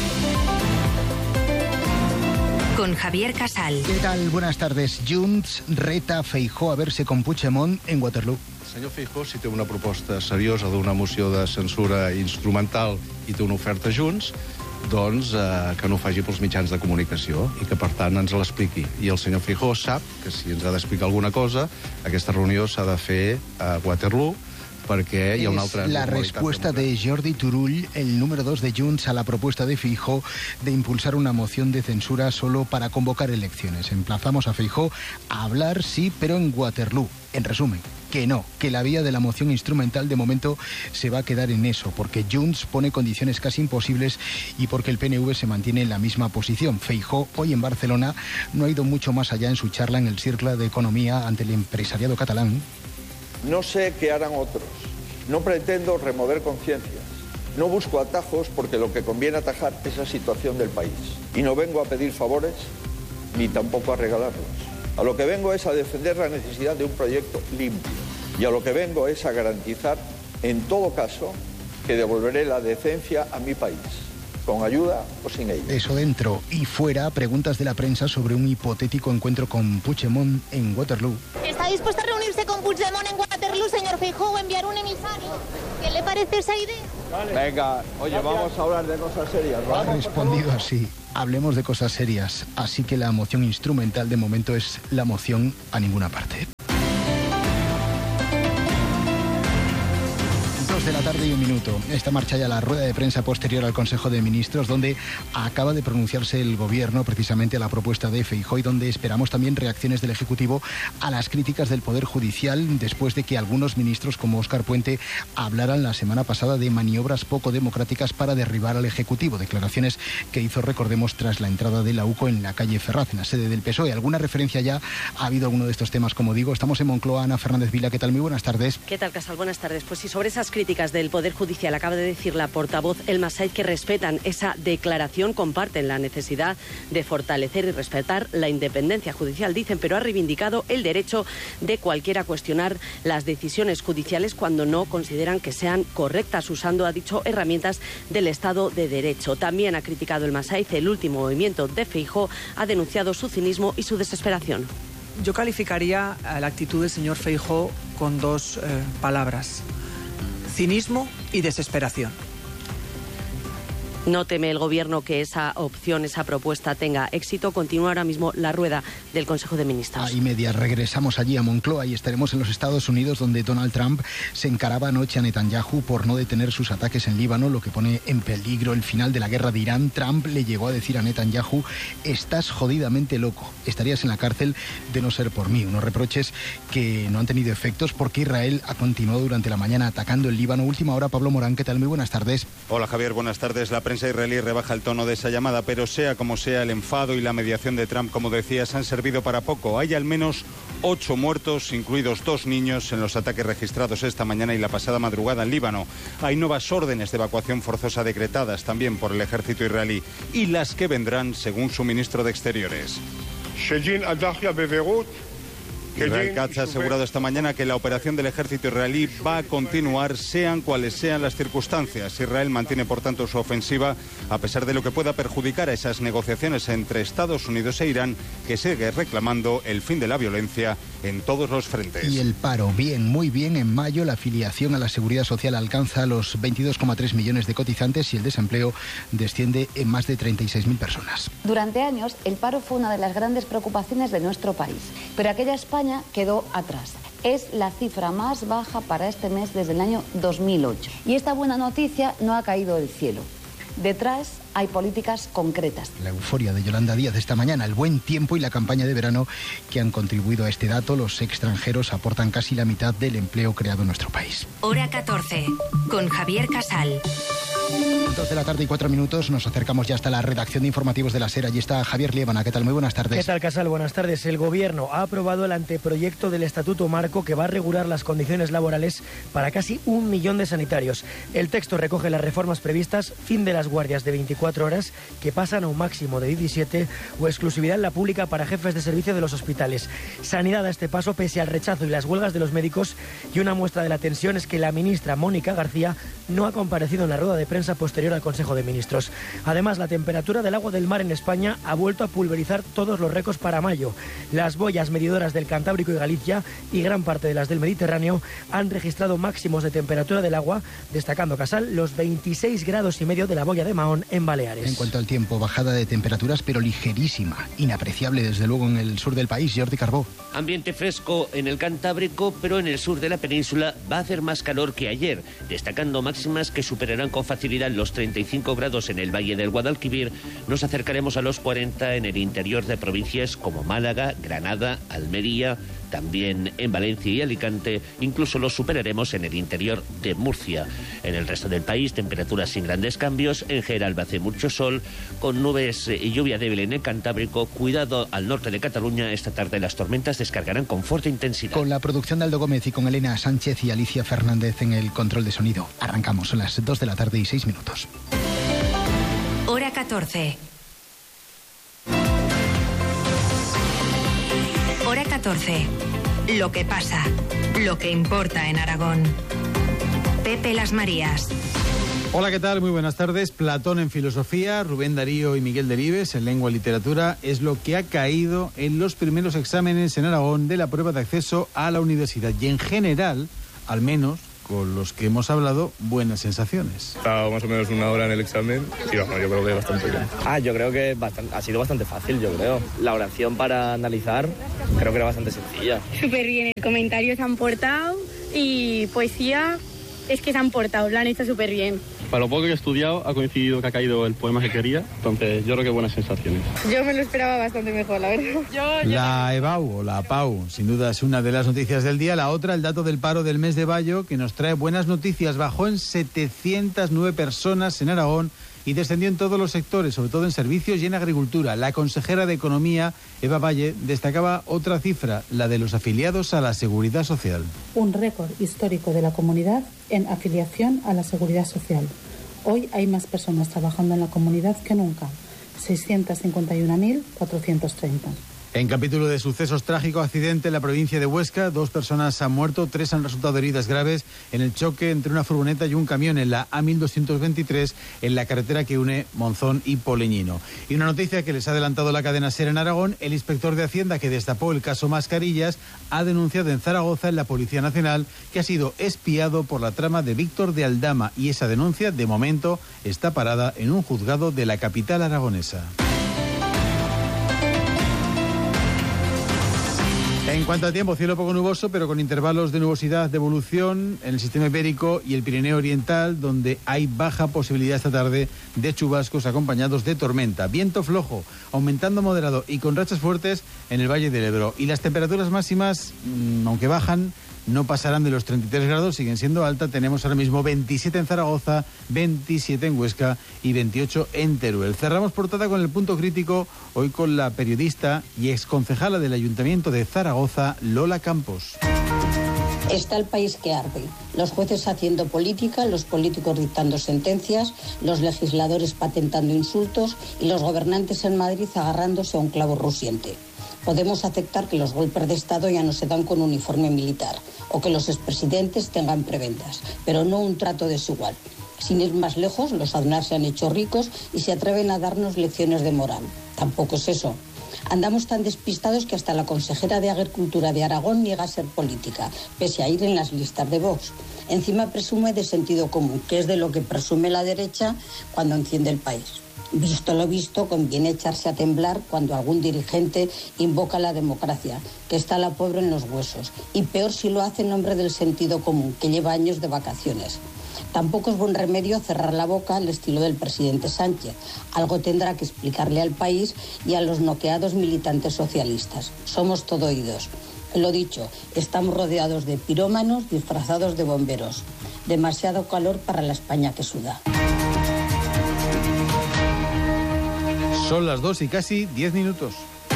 Con Javier Casal. ¿Qué tal? Buenas tardes. Junts reta Feijóo a verse con Puigdemont en Waterloo. El senyor Feijóo, si té una proposta seriosa d'una moció de censura instrumental i té una oferta Junts, doncs eh, que no ho faci pels mitjans de comunicació i que, per tant, ens l'expliqui. I el senyor Feijóo sap que si ens ha d'explicar alguna cosa, aquesta reunió s'ha de fer a Waterloo, perquè hi ha una altra... Es la respuesta de Jordi Turull, el número dos de Junts, a la propuesta de Feijóo de impulsar una moción de censura solo para convocar elecciones. Emplazamos a Feijóo a hablar, sí, pero en Waterloo. En resumen, que no, que la vía de la moción instrumental de momento se va a quedar en eso, porque Junts pone condiciones casi imposibles y porque el P N V se mantiene en la misma posición. Feijóo, hoy en Barcelona, no ha ido mucho más allá en su charla en el Círculo de Economía ante el empresariado catalán. No sé qué harán otros. No pretendo remover conciencias. No busco atajos porque lo que conviene atajar es la situación del país. Y no vengo a pedir favores ni tampoco a regalarlos. A lo que vengo es a defender la necesidad de un proyecto limpio. Y a lo que vengo es a garantizar, en todo caso, que devolveré la decencia a mi país, con ayuda o sin ella. Eso dentro y fuera, preguntas de la prensa sobre un hipotético encuentro con Puigdemont en Waterloo. ¿Está dispuesto a reunirse con Puigdemont en Waterloo, señor Feijóo, o enviar un emisario? ¿Qué le parece esa idea? Vale. Venga, oye, vamos a hablar de cosas serias, ¿vale? Ha respondido así. Hablemos de cosas serias. Así que la moción instrumental de momento es la moción a ninguna parte. tarde y un minuto. Esta marcha ya la rueda de prensa posterior al Consejo de Ministros, donde acaba de pronunciarse el Gobierno precisamente a la propuesta de Feijóo y donde esperamos también reacciones del Ejecutivo a las críticas del Poder Judicial después de que algunos ministros como Óscar Puente hablaran la semana pasada de maniobras poco democráticas para derribar al Ejecutivo. Declaraciones que hizo, recordemos, tras la entrada de la U C O en la calle Ferraz, en la sede del P S O E. ¿Alguna referencia ya ha habido alguno de estos temas? Como digo, estamos en Moncloa. Ana Fernández Vila, ¿qué tal? Muy buenas tardes. ¿Qué tal, Casal? Buenas tardes. Pues sí, sobre esas críticas del Poder Judicial acaba de decir la portavoz Elma Saiz que respetan esa declaración, comparten la necesidad de fortalecer y respetar la independencia judicial, dicen, pero ha reivindicado el derecho de cualquiera a cuestionar las decisiones judiciales cuando no consideran que sean correctas, usando, ha dicho, herramientas del Estado de Derecho. También ha criticado Elma Saiz el último movimiento de Feijóo, ha denunciado su cinismo y su desesperación. Yo calificaría la actitud del señor Feijóo con dos eh, palabras: cinismo y desesperación. No teme el Gobierno que esa opción, esa propuesta tenga éxito. Continúa ahora mismo la rueda del Consejo de Ministros. A y media regresamos allí a Moncloa y estaremos en los Estados Unidos, donde Donald Trump se encaraba anoche a Netanyahu por no detener sus ataques en Líbano, lo que pone en peligro el final de la guerra de Irán. Trump le llegó a decir a Netanyahu: estás jodidamente loco, estarías en la cárcel de no ser por mí. Unos reproches que no han tenido efectos porque Israel ha continuado durante la mañana atacando el Líbano. Última hora, Pablo Morán, ¿qué tal? Muy buenas tardes. Hola, Javier, buenas tardes. La prensa israelí rebaja el tono de esa llamada, pero sea como sea, el enfado y la mediación de Trump, como decías, han servido para poco. Hay al menos ocho muertos, incluidos dos niños, en los ataques registrados esta mañana y la pasada madrugada en Líbano. Hay nuevas órdenes de evacuación forzosa decretadas también por el ejército israelí, y las que vendrán, según su ministro de Exteriores. Israel Katz ha asegurado esta mañana que la operación del ejército israelí va a continuar, sean cuales sean las circunstancias. Israel mantiene, por tanto, su ofensiva, a pesar de lo que pueda perjudicar a esas negociaciones entre Estados Unidos e Irán, que sigue reclamando el fin de la violencia en todos los frentes. Y el paro, bien, muy bien. En mayo la afiliación a la Seguridad Social alcanza los veintidós coma tres millones de cotizantes y el desempleo desciende en más de treinta y seis mil personas. Durante años, el paro fue una de las grandes preocupaciones de nuestro país, pero aquella España quedó atrás. Es la cifra más baja para este mes desde el año dos mil ocho. Y esta buena noticia no ha caído del cielo. Detrás hay políticas concretas. La euforia de Yolanda Díaz esta mañana, el buen tiempo y la campaña de verano que han contribuido a este dato. Los extranjeros aportan casi la mitad del empleo creado en nuestro país. Hora catorce, con Javier Casal. Dos de la tarde y cuatro minutos, nos acercamos ya hasta la redacción de informativos de la SER. Allí está Javier Liébana. ¿Qué tal? Muy buenas tardes. ¿Qué tal, Casal? Buenas tardes. El Gobierno ha aprobado el anteproyecto del Estatuto Marco que va a regular las condiciones laborales para casi un millón de sanitarios. El texto recoge las reformas previstas: fin de las guardias de veinticuatro horas, que pasan a un máximo de diecisiete, o exclusividad en la pública para jefes de servicio de los hospitales. Sanidad a este paso pese al rechazo y las huelgas de los médicos, y una muestra de la tensión es que la ministra Mónica García no ha comparecido en la rueda de prensa posterior al Consejo de Ministros. Además, la temperatura del agua del mar en España ha vuelto a pulverizar todos los récords para mayo. Las boyas medidoras del Cantábrico y Galicia y gran parte de las del Mediterráneo han registrado máximos de temperatura del agua, destacando, Casal, los veintiséis grados y medio de la boya de Mahón en Baleares. En cuanto al tiempo, bajada de temperaturas, pero ligerísima, inapreciable desde luego en el sur del país. Jordi Carbó. Ambiente fresco en el Cantábrico, pero en el sur de la península va a hacer más calor que ayer, destacando máximas que superarán con facilidad los treinta y cinco grados en el Valle del Guadalquivir. Nos acercaremos a los cuarenta en el interior de provincias como Málaga, Granada, Almería, también en Valencia y Alicante. Incluso los superaremos en el interior de Murcia. En el resto del país, temperaturas sin grandes cambios. En general va a hacer mucho sol, con nubes y lluvia débil en el Cantábrico. Cuidado al norte de Cataluña. Esta tarde las tormentas descargarán con fuerte intensidad. Con la producción de Aldo Gómez y con Elena Sánchez y Alicia Fernández en el control de sonido. Arrancamos, son las dos de la tarde y seis minutos. Hora catorce. Hora catorce. Lo que pasa, lo que importa en Aragón. Pepe Las Marías. Hola, ¿qué tal? Muy buenas tardes. Platón en filosofía, Rubén Darío y Miguel Delibes en lengua y literatura es lo que ha caído en los primeros exámenes en Aragón de la prueba de acceso a la universidad. Y en general, al menos con los que hemos hablado, buenas sensaciones. Estaba más o menos una hora en el examen y bueno, yo creo que bastante bien. Ah, yo creo que bastante, ha sido bastante fácil, yo creo. La oración para analizar creo que era bastante sencilla. Súper bien, el comentario se han portado y poesía es que se han portado, lo han hecho súper bien. Para lo poco que he estudiado, ha coincidido que ha caído el poema que quería, entonces yo creo que buenas sensaciones. Yo me lo esperaba bastante mejor, la verdad. Yo, yo... La EBAU o la APAU, sin duda es una de las noticias del día. La otra, el dato del paro del mes de mayo, que nos trae buenas noticias. Bajó en setecientas nueve personas en Aragón y descendió en todos los sectores, sobre todo en servicios y en agricultura. La consejera de Economía, Eva Valle, destacaba otra cifra, la de los afiliados a la Seguridad Social. Un récord histórico de la comunidad en afiliación a la Seguridad Social. Hoy hay más personas trabajando en la comunidad que nunca, seiscientas cincuenta y una mil cuatrocientos treinta. En capítulo de sucesos trágico, accidente en la provincia de Huesca. Dos personas han muerto, tres han resultado heridas graves en el choque entre una furgoneta y un camión en la A mil doscientos veintitrés en la carretera que une Monzón y Poleñino. Y una noticia que les ha adelantado la cadena SER en Aragón. El inspector de Hacienda que destapó el caso Mascarillas ha denunciado en Zaragoza en la Policía Nacional que ha sido espiado por la trama de Víctor de Aldama, y esa denuncia de momento está parada en un juzgado de la capital aragonesa. En cuanto al tiempo, cielo poco nuboso, pero con intervalos de nubosidad de evolución en el sistema ibérico y el Pirineo Oriental, donde hay baja posibilidad esta tarde de chubascos acompañados de tormenta. Viento flojo, aumentando moderado y con rachas fuertes en el Valle del Ebro. Y las temperaturas máximas, mmm, aunque bajan, no pasarán de los treinta y tres grados, siguen siendo altas. Tenemos ahora mismo veintisiete en Zaragoza, veintisiete en Huesca y veintiocho en Teruel. Cerramos portada con el punto crítico, hoy con la periodista y exconcejala del Ayuntamiento de Zaragoza, Lola Campos. Está el país que arde, los jueces haciendo política, los políticos dictando sentencias, los legisladores patentando insultos y los gobernantes en Madrid agarrándose a un clavo rusiente. Podemos aceptar que los golpes de Estado ya no se dan con uniforme militar o que los expresidentes tengan prebendas, pero no un trato desigual. Sin ir más lejos, los Aznar se han hecho ricos y se atreven a darnos lecciones de moral. Tampoco es eso. Andamos tan despistados que hasta la consejera de Agricultura de Aragón niega ser política, pese a ir en las listas de Vox. Encima presume de sentido común, que es de lo que presume la derecha cuando enciende el país. Visto lo visto, conviene echarse a temblar cuando algún dirigente invoca la democracia, que está la pobre en los huesos, y peor si lo hace en nombre del sentido común, que lleva años de vacaciones. Tampoco es buen remedio cerrar la boca al estilo del presidente Sánchez. Algo tendrá que explicarle al país y a los noqueados militantes socialistas. Somos todo oídos. Lo dicho, estamos rodeados de pirómanos disfrazados de bomberos. Demasiado calor para la España que suda. Son las dos y casi diez minutos.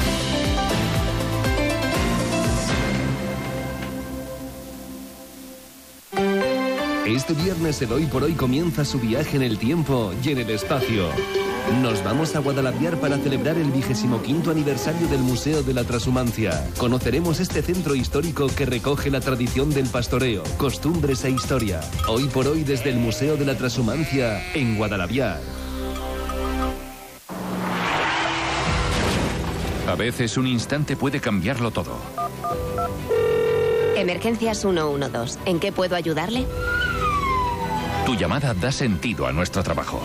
Este viernes el Hoy por Hoy comienza su viaje en el tiempo y en el espacio. Nos vamos a Guadalaviar para celebrar el vigésimo quinto aniversario del Museo de la Transhumancia. Conoceremos este centro histórico que recoge la tradición del pastoreo, costumbres e historia. Hoy por Hoy desde el Museo de la Transhumancia en Guadalaviar. A veces un instante puede cambiarlo todo. Emergencias ciento doce. ¿En qué puedo ayudarle? Tu llamada da sentido a nuestro trabajo.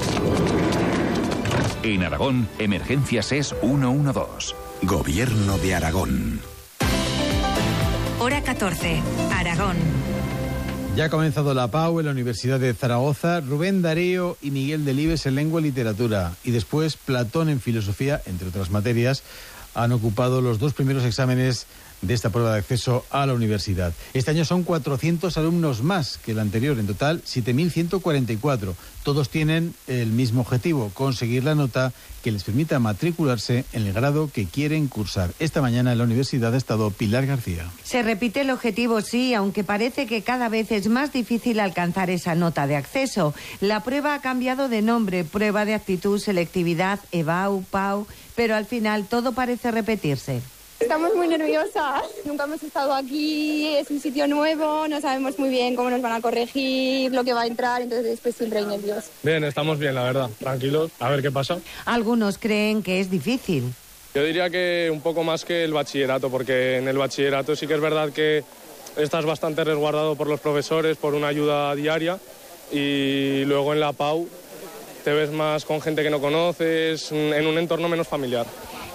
En Aragón, Emergencias es ciento doce. Gobierno de Aragón. Hora catorce, Aragón. Ya ha comenzado la PAU en la Universidad de Zaragoza. Rubén Darío y Miguel Delibes en Lengua y Literatura. Y después Platón en Filosofía, entre otras materias, han ocupado los dos primeros exámenes de esta prueba de acceso a la universidad. Este año son cuatrocientos alumnos más que el anterior, en total siete mil ciento cuarenta y cuatro. Todos tienen el mismo objetivo, conseguir la nota que les permita matricularse en el grado que quieren cursar. Esta mañana en la universidad ha estado Pilar García. Se repite el objetivo, sí, aunque parece que cada vez es más difícil alcanzar esa nota de acceso. La prueba ha cambiado de nombre, prueba de actitud, selectividad, EBAU, PAU, pero al final todo parece repetirse. Estamos muy nerviosas, nunca hemos estado aquí, es un sitio nuevo, no sabemos muy bien cómo nos van a corregir, lo que va a entrar, entonces pues siempre hay nervios. Bien, estamos bien, la verdad, tranquilos, a ver qué pasa. Algunos creen que es difícil. Yo diría que un poco más que el bachillerato, porque en el bachillerato sí que es verdad que estás bastante resguardado por los profesores, por una ayuda diaria, y luego en la PAU te ves más con gente que no conoces, en un entorno menos familiar.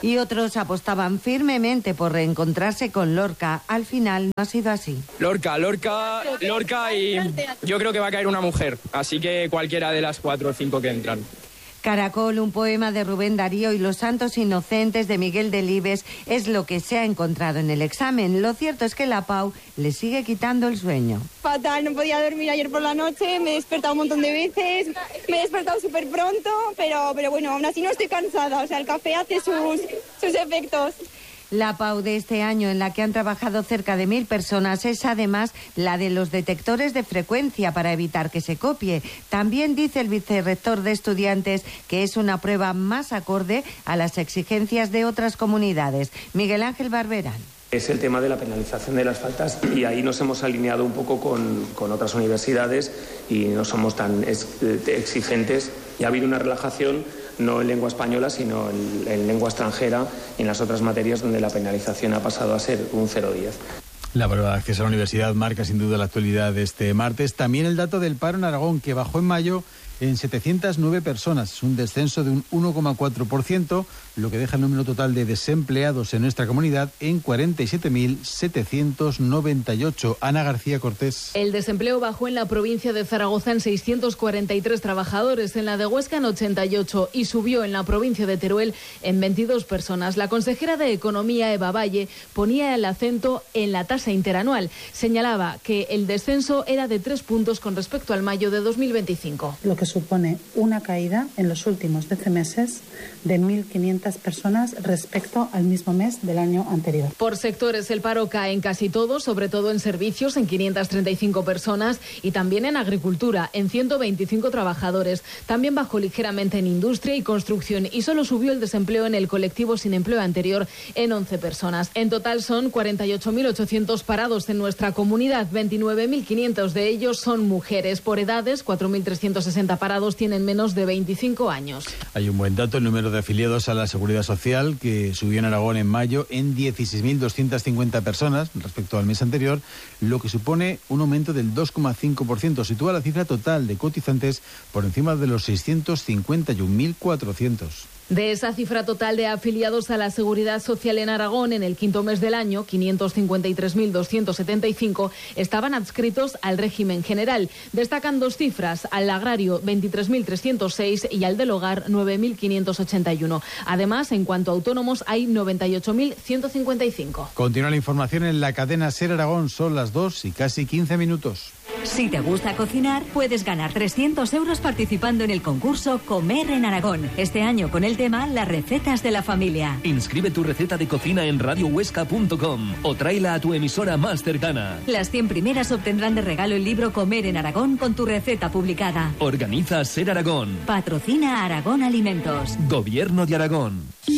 Y otros apostaban firmemente por reencontrarse con Lorca. Al final no ha sido así. Lorca, Lorca, Lorca y yo creo que va a caer una mujer. Así que cualquiera de las cuatro o cinco que entran. Caracol, un poema de Rubén Darío y Los santos inocentes de Miguel Delibes es lo que se ha encontrado en el examen. Lo cierto es que la Pau le sigue quitando el sueño. Fatal, no podía dormir ayer por la noche, me he despertado un montón de veces, me he despertado súper pronto, pero, pero bueno, aún así no estoy cansada, o sea, el café hace sus, sus efectos. La Pau de este año, en la que han trabajado cerca de mil personas, es además la de los detectores de frecuencia para evitar que se copie. También dice el vicerrector de estudiantes que es una prueba más acorde a las exigencias de otras comunidades. Miguel Ángel Barberán. Es el tema de la penalización de las faltas y ahí nos hemos alineado un poco con, con otras universidades y no somos tan ex, exigentes. Y ha habido una relajación no en lengua española, sino en, en lengua extranjera y en las otras materias donde la penalización ha pasado a ser un cero coma diez. La prueba de acceso a la universidad marca sin duda la actualidad de este martes. También el dato del paro en Aragón, que bajó en mayo en setecientas nueve personas. Es un descenso de un uno coma cuatro por ciento, lo que deja el número total de desempleados en nuestra comunidad en cuarenta y siete mil setecientos noventa y ocho. Ana García Cortés. El desempleo bajó en la provincia de Zaragoza en seiscientos cuarenta y tres trabajadores, en la de Huesca en ochenta y ocho y subió en la provincia de Teruel en veintidós personas. La consejera de Economía, Eva Valle, ponía el acento en la tasa interanual. Señalaba que el descenso era de tres puntos con respecto al mayo de dos mil veinticinco. Lo que supone una caída en los últimos doce meses de mil quinientas personas respecto al mismo mes del año anterior. Por sectores, el paro cae en casi todos, sobre todo en servicios, en quinientas treinta y cinco personas, y también en agricultura, en ciento veinticinco trabajadores. También bajó ligeramente en industria y construcción, y solo subió el desempleo en el colectivo sin empleo anterior en once personas. En total son cuarenta y ocho mil ochocientos parados en nuestra comunidad, veintinueve mil quinientos de ellos son mujeres. Por edades, cuatro mil trescientos sesenta parados tienen menos de veinticinco años. Hay un buen dato, el número de afiliados a la Seguridad Social, que subió en Aragón en mayo en dieciséis mil doscientas cincuenta personas respecto al mes anterior, lo que supone un aumento del dos coma cinco por ciento. Sitúa la cifra total de cotizantes por encima de los seiscientos cincuenta y un mil cuatrocientos. De esa cifra total de afiliados a la Seguridad Social en Aragón en el quinto mes del año, quinientos cincuenta y tres mil doscientos setenta y cinco estaban adscritos al régimen general. Destacan dos cifras, al agrario veintitrés mil trescientos seis y al del hogar nueve mil quinientos ochenta y uno. Además, en cuanto a autónomos, hay noventa y ocho mil ciento cincuenta y cinco. Continúa la información en la cadena SER Aragón. Son las dos y casi quince minutos. Si te gusta cocinar, puedes ganar trescientos euros participando en el concurso Comer en Aragón. Este año con el tema Las recetas de la familia. Inscribe tu receta de cocina en radio huesca punto com o tráela a tu emisora más cercana. Las cien primeras obtendrán de regalo el libro Comer en Aragón con tu receta publicada. Organiza SER Aragón. Patrocina Aragón Alimentos. Gobierno de Aragón.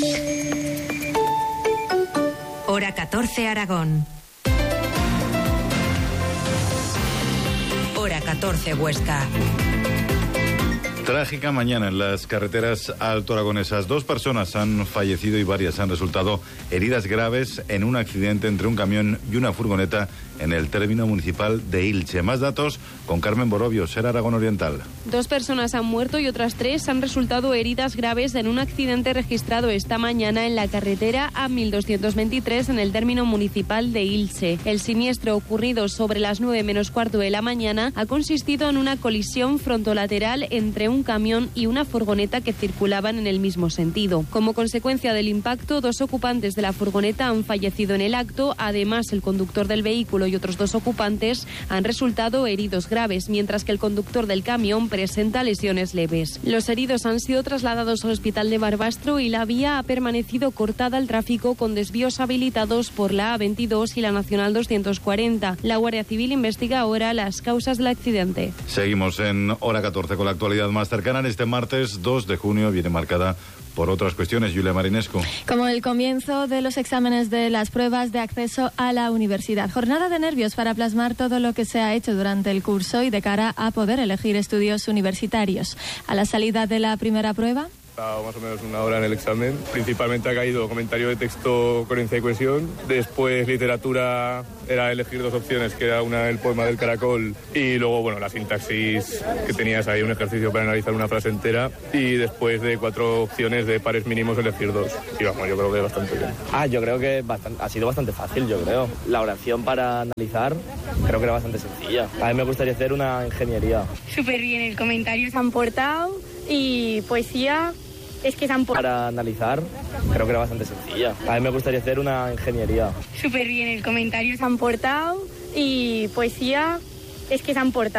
Hora catorce Aragón. Hora catorce Huesca. Trágica mañana en las carreteras altoaragonesas. Dos personas han fallecido y varias han resultado heridas graves en un accidente entre un camión y una furgoneta en el término municipal de Ilche. Más datos con Carmen Borobio, SER Aragón Oriental. Dos personas han muerto y otras tres han resultado heridas graves en un accidente registrado esta mañana en la carretera A mil doscientos veintitrés en el término municipal de Ilche. El siniestro, ocurrido sobre las nueve menos cuarto de la mañana, ha consistido en una colisión frontolateral entre un camión y una furgoneta que circulaban en el mismo sentido. Como consecuencia del impacto, dos ocupantes de la furgoneta han fallecido en el acto. Además, el conductor del vehículo y otros dos ocupantes han resultado heridos graves, mientras que el conductor del camión presenta lesiones leves. Los heridos han sido trasladados al hospital de Barbastro y la vía ha permanecido cortada al tráfico con desvíos habilitados por la A veintidós y la Nacional doscientos cuarenta. La Guardia Civil investiga ahora las causas del accidente. Seguimos en Hora catorce con la actualidad más cercana. En este martes dos de junio viene marcada por otras cuestiones. Julia Marinescu. Como el comienzo de los exámenes de las pruebas de acceso a la universidad. Jornada de nervios para plasmar todo lo que se ha hecho durante el curso y de cara a poder elegir estudios universitarios. A la salida de la primera prueba, estado más o menos una hora en el examen. Principalmente ha caído comentario de texto, coherencia y cohesión. Después literatura era elegir dos opciones, que era una el poema del caracol y luego, bueno, la sintaxis, que tenías ahí un ejercicio para analizar una frase entera, y después de cuatro opciones de pares mínimos elegir dos. Y vamos, yo creo que bastante bien. Ah, yo creo que bastante, ha sido bastante fácil, yo creo. La oración para analizar creo que era bastante sencilla. A mí me gustaría hacer una ingeniería. Súper bien, el comentario se han portado y poesía es que se han portado. Para analizar creo que era bastante sencilla. A mí me gustaría hacer una ingeniería. Súper bien, el comentario se han portado y poesía es que se han portado.